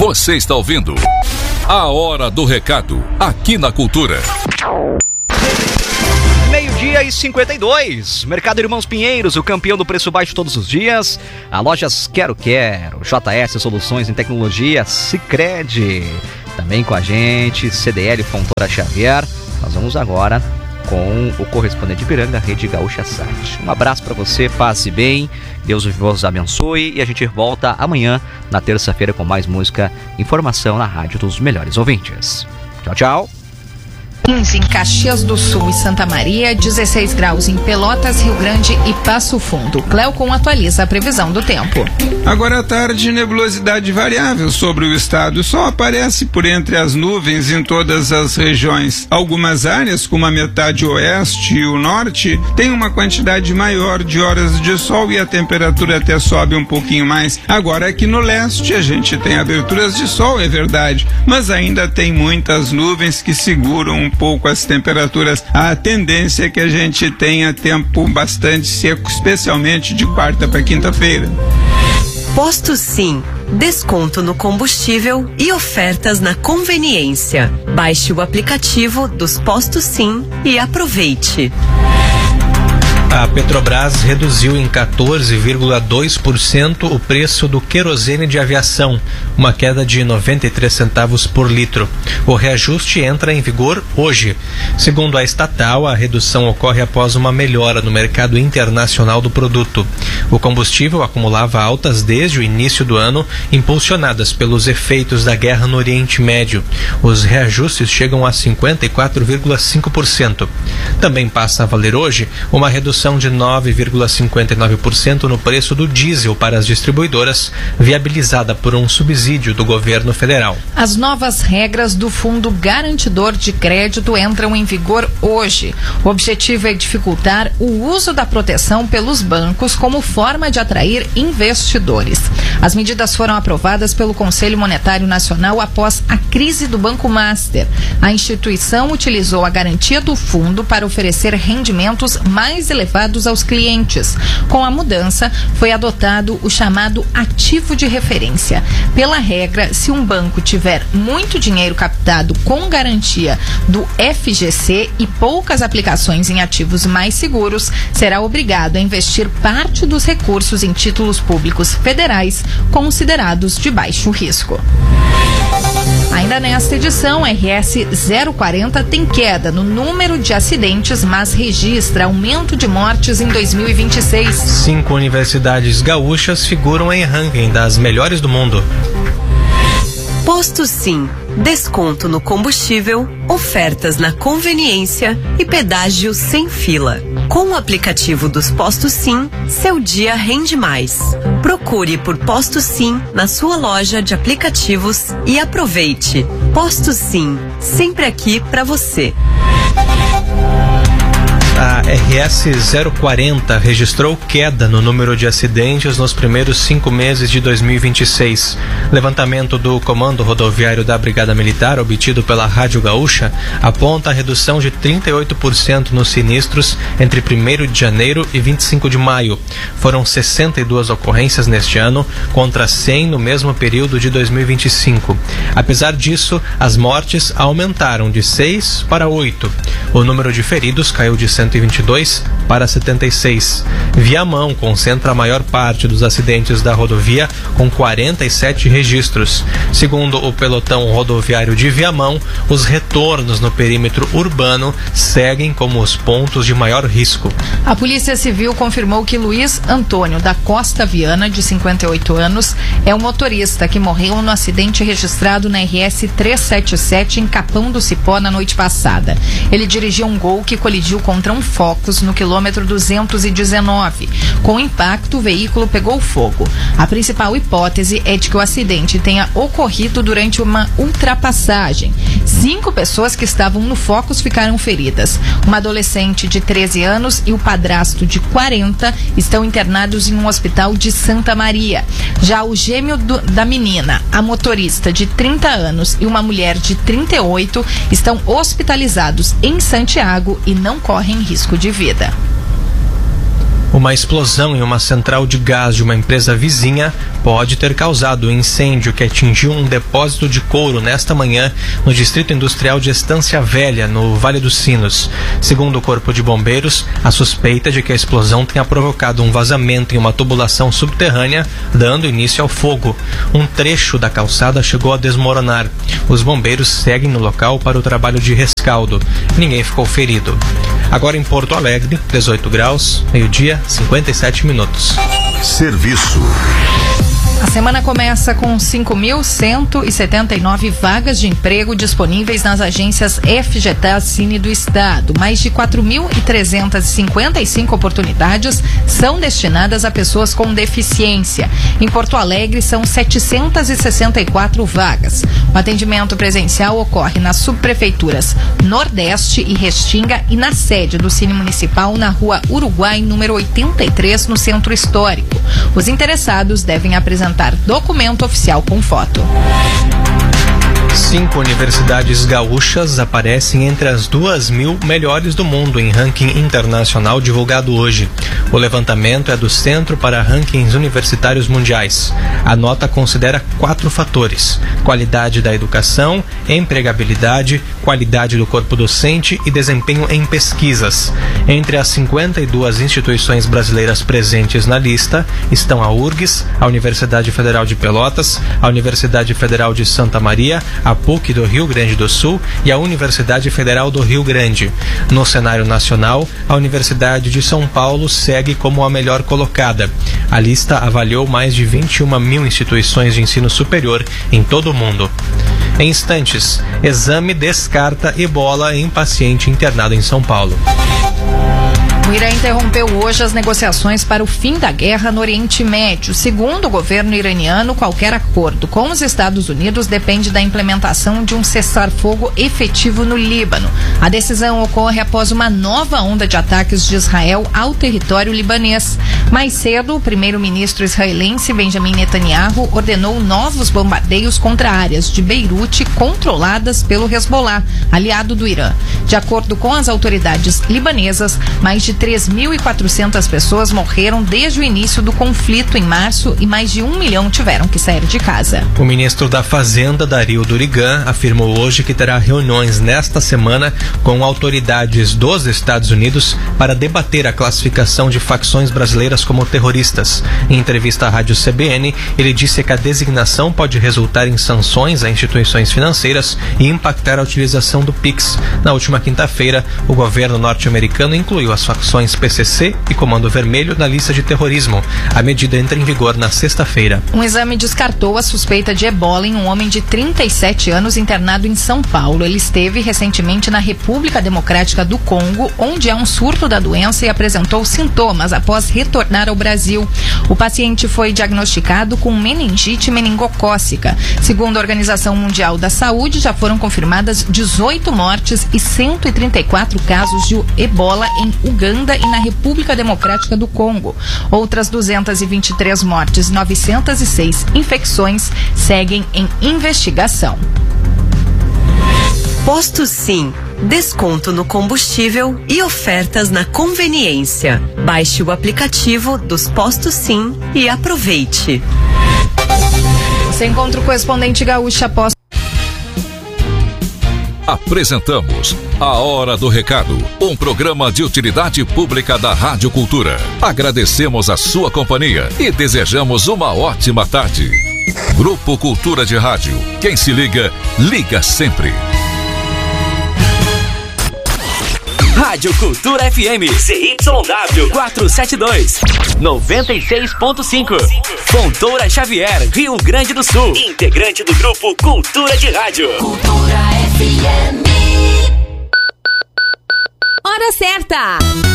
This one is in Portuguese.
Você está ouvindo A Hora do Recado, aqui na Cultura. 12:52. Mercado Irmãos Pinheiros, o campeão do preço baixo todos os dias. A Lojas Quero Quero, JS Soluções em Tecnologia, Sicredi. Também com a gente, CDL Fontoura Xavier. Nós vamos agora com o correspondente de Ipiranga, Rede Gaúcha Site. Um abraço para você, paz e bem, Deus vos abençoe, e a gente volta amanhã, na terça-feira, com mais música, informação na rádio dos melhores ouvintes. Tchau, tchau. 15 em Caxias do Sul e Santa Maria, 16 graus em Pelotas, Rio Grande e Passo Fundo. Cleocon atualiza a previsão do tempo. Agora à tarde, nebulosidade variável sobre o estado. O sol aparece por entre as nuvens em todas as regiões. Algumas áreas, como a metade oeste e o norte, têm uma quantidade maior de horas de sol e a temperatura até sobe um pouquinho mais. Agora aqui no leste a gente tem aberturas de sol, é verdade, mas ainda tem muitas nuvens que seguram um pouco as temperaturas. A tendência é que a gente tenha tempo bastante seco, especialmente de quarta para quinta-feira. Posto Sim, desconto no combustível e ofertas na conveniência. Baixe o aplicativo dos Postos Sim e aproveite. A Petrobras reduziu em 14,2% o preço do querosene de aviação, uma queda de 93 centavos por litro. O reajuste entra em vigor hoje. Segundo a estatal, a redução ocorre após uma melhora no mercado internacional do produto. O combustível acumulava altas desde o início do ano, impulsionadas pelos efeitos da guerra no Oriente Médio. Os reajustes chegam a 54,5%. Também passa a valer hoje uma redução de 9,59% no preço do diesel para as distribuidoras, viabilizada por um subsídio do governo federal. As novas regras do Fundo Garantidor de Crédito entram em vigor hoje. O objetivo é dificultar o uso da proteção pelos bancos como forma de atrair investidores. As medidas foram aprovadas pelo Conselho Monetário Nacional após a crise do Banco Master. A instituição utilizou a garantia do fundo para oferecer rendimentos mais elevados aos clientes. Com a mudança, foi adotado o chamado ativo de referência. Pela regra, se um banco tiver muito dinheiro captado com garantia do FGC e poucas aplicações em ativos mais seguros, será obrigado a investir parte dos recursos em títulos públicos federais considerados de baixo risco. Ainda nesta edição, RS 040 tem queda no número de acidentes, mas registra aumento de mortes em 2026. 5 universidades gaúchas figuram em ranking das melhores do mundo. Posto Sim, desconto no combustível, ofertas na conveniência e pedágio sem fila. Com o aplicativo dos Postos Sim, seu dia rende mais. Procure por Posto Sim na sua loja de aplicativos e aproveite. Posto Sim, sempre aqui para você. A RS 040 registrou queda no número de acidentes nos primeiros 5 meses de 2026. Levantamento do Comando Rodoviário da Brigada Militar, obtido pela Rádio Gaúcha, aponta a redução de 38% nos sinistros entre 1º de janeiro e 25 de maio. Foram 62 ocorrências neste ano, contra 100 no mesmo período de 2025. Apesar disso, as mortes aumentaram de 6 para 8. O número de feridos caiu de 122 para 76. Viamão concentra a maior parte dos acidentes da rodovia, com 47 registros. Segundo o pelotão rodoviário de Viamão, os retornos no perímetro urbano seguem como os pontos de maior risco. A Polícia Civil confirmou que Luiz Antônio da Costa Viana, de 58 anos, é o motorista que morreu no acidente registrado na RS 377 em Capão do Cipó na noite passada. Ele dirigia um Gol que colidiu contra um Focus no quilômetro 219. Com o impacto, o veículo pegou fogo. A principal hipótese é de que o acidente tenha ocorrido durante uma ultrapassagem. 5 pessoas que estavam no Focus ficaram feridas. Uma adolescente de 13 anos e o padrasto de 40 estão internados em um hospital de Santa Maria. Já o gêmeo da menina, a motorista de 30 anos e uma mulher de 38 estão hospitalizados em Santiago e não correm risco de vida. Uma explosão em uma central de gás de uma empresa vizinha pode ter causado um incêndio que atingiu um depósito de couro nesta manhã no Distrito Industrial de Estância Velha, no Vale dos Sinos. Segundo o Corpo de Bombeiros, a suspeita é de que a explosão tenha provocado um vazamento em uma tubulação subterrânea, dando início ao fogo. Um trecho da calçada chegou a desmoronar. Os bombeiros seguem no local para o trabalho de rescaldo. Ninguém ficou ferido. Agora em Porto Alegre, 18 graus, meio-dia, 57 minutos. Serviço. A semana começa com 5.179 vagas de emprego disponíveis nas agências FGTAS-Cine do Estado. Mais de 4.355 oportunidades são destinadas a pessoas com deficiência. Em Porto Alegre, são 764 vagas. O atendimento presencial ocorre nas subprefeituras Nordeste e Restinga e na sede do Cine Municipal na Rua Uruguai, número 83, no Centro Histórico. Os interessados devem apresentar documento oficial com foto. 5 universidades gaúchas aparecem entre as 2.000 melhores do mundo em ranking internacional divulgado hoje. O levantamento é do Centro para Rankings Universitários Mundiais. A nota considera 4 fatores: qualidade da educação, empregabilidade, qualidade do corpo docente e desempenho em pesquisas. Entre as 52 instituições brasileiras presentes na lista estão a URGS, a Universidade Federal de Pelotas, a Universidade Federal de Santa Maria, a PUC do Rio Grande do Sul e a Universidade Federal do Rio Grande. No cenário nacional, a Universidade de São Paulo segue como a melhor colocada. A lista avaliou mais de 21.000 instituições de ensino superior em todo o mundo. Em instantes, exame descarta ebola em paciente internado em São Paulo. O Irã interrompeu hoje as negociações para o fim da guerra no Oriente Médio. Segundo o governo iraniano, qualquer acordo com os Estados Unidos depende da implementação de um cessar-fogo efetivo no Líbano. A decisão ocorre após uma nova onda de ataques de Israel ao território libanês. Mais cedo, o primeiro-ministro israelense Benjamin Netanyahu ordenou novos bombardeios contra áreas de Beirute controladas pelo Hezbollah, aliado do Irã. De acordo com as autoridades libanesas, mais de 3.400 pessoas morreram desde o início do conflito em março e mais de 1 milhão tiveram que sair de casa. O ministro da Fazenda, Dario Durigan, afirmou hoje que terá reuniões nesta semana com autoridades dos Estados Unidos para debater a classificação de facções brasileiras como terroristas. Em entrevista à rádio CBN, ele disse que a designação pode resultar em sanções a instituições financeiras e impactar a utilização do PIX. Na última quinta-feira, o governo norte-americano incluiu as facções PCC e Comando Vermelho na lista de terrorismo. A medida entra em vigor na sexta-feira. Um exame descartou a suspeita de ebola em um homem de 37 anos internado em São Paulo. Ele esteve recentemente na República Democrática do Congo, onde há um surto da doença e apresentou sintomas após retornar ao Brasil. O paciente foi diagnosticado com meningite meningocócica. Segundo a Organização Mundial da Saúde, já foram confirmadas 18 mortes e 134 casos de ebola em Uganda e na República Democrática do Congo. Outras 223 mortes e 906 infecções seguem em investigação. Posto Sim. Desconto no combustível e ofertas na conveniência. Baixe o aplicativo dos Postos Sim e aproveite. Você encontra o correspondente gaúcho após. Apresentamos A Hora do Recado, um programa de utilidade pública da Rádio Cultura. Agradecemos a sua companhia e desejamos uma ótima tarde. Grupo Cultura de Rádio. Quem se liga, liga sempre. Rádio Cultura FM, CYW 472, 96.5. Fontoura Xavier, Rio Grande do Sul. Integrante do Grupo Cultura de Rádio. Cultura FM. Hora certa.